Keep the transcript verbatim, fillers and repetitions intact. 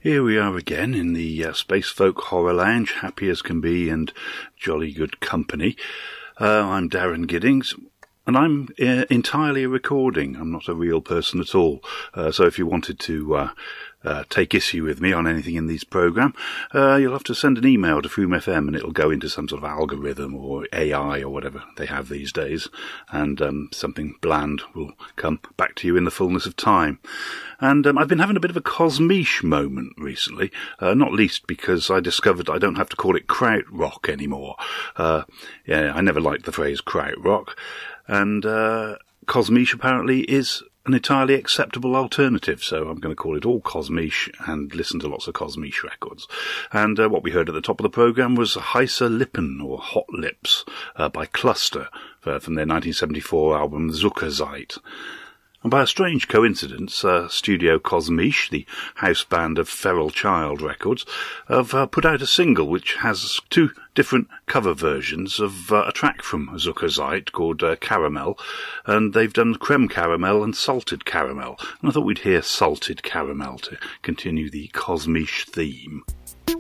Here we are again in the uh, Space Folk Horror Lounge, happy as can be and jolly good company. Uh, I'm Darren Giddings, and I'm uh, entirely a recording. I'm not a real person at all. Uh, so if you wanted to uh, uh, take issue with me on anything in this programme, uh, you'll have to send an email to Froom F M and it'll go into some sort of algorithm or A I or whatever they have these days, and um, something bland will come back to you in the fullness of time. And um, I've been having a bit of a Cosmiche moment recently, uh, not least because I discovered I don't have to call it krautrock anymore. Uh, yeah, I never liked the phrase krautrock, and uh, Cosmiche apparently is an entirely acceptable alternative, so I'm going to call it all Cosmiche and listen to lots of Cosmiche records. And uh, what we heard at the top of the programme was Heiße Lippen, or Hot Lips, uh, by Cluster, uh, from their nineteen seventy-four album Zuckerzeit. And by a strange coincidence, uh, Studio Cosmiche, the house band of Feral Child Records, have uh, put out a single which has two different cover versions of uh, a track from Zuckerzeit called uh, Caramel, and they've done Creme Caramel and Salted Caramel. And I thought we'd hear Salted Caramel to continue the Cosmiche theme.